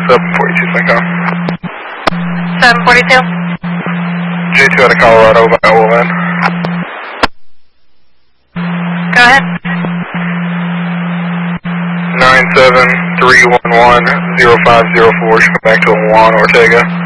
742 Cinco. 742. J2 out of Colorado by Overland. Go ahead. 97311-0504, should come back to Juan Ortega.